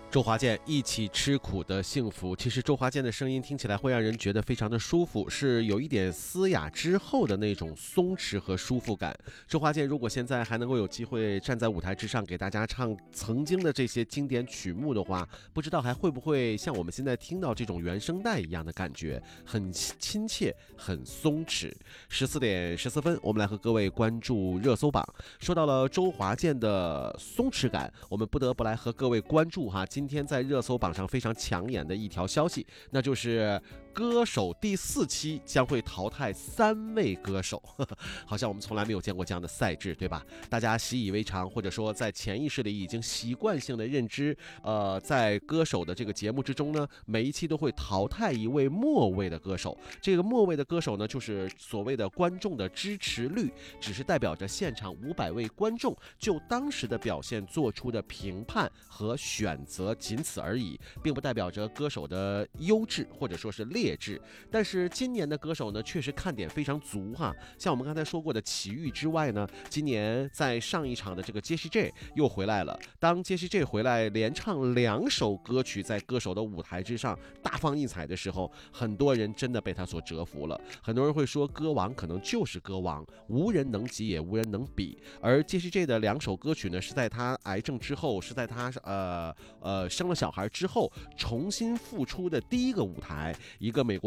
周华健一起吃苦的幸福，其实周华健的声音听起来会让人觉得非常的舒服，是有一点嘶哑之后的那种松弛和舒服感。周华健如果现在还能够有机会站在舞台之上给大家唱曾经的这些经典曲目的话，不知道还会不会像我们现在听到这种原声带一样的感觉，很亲切，很松弛。14点14分，我们来和各位关注热搜榜。说到了周华健的松弛感，我们不得不来和各位关注今天在热搜榜上非常抢眼的一条消息，那就是歌手第4期将会淘汰3位歌手，好像我们从来没有见过这样的赛制，对吧？大家习以为常，或者说在潜意识里已经习惯性的认知，在歌手的这个节目之中呢，每一期都会淘汰一位末位的歌手。这个末位的歌手呢，就是所谓的观众的支持率，只是代表着现场500位观众就当时的表现做出的评判和选择，仅此而已，并不代表着歌手的优质或者说是劣质。但是今年的歌手呢，确实看点非常足像我们刚才说过的齐豫之外呢，今年在上一场的这个 Jessie J 又回来了。当 Jessie J 回来连唱2首歌曲在歌手的舞台之上大放异彩的时候，很多人真的被他所折服了。很多人会说歌王可能就是歌王，无人能及也无人能比。而 Jessie J 的2首歌曲呢，是在他癌症之后，是在他生了小孩之后重新复出的第一个舞台，一个美国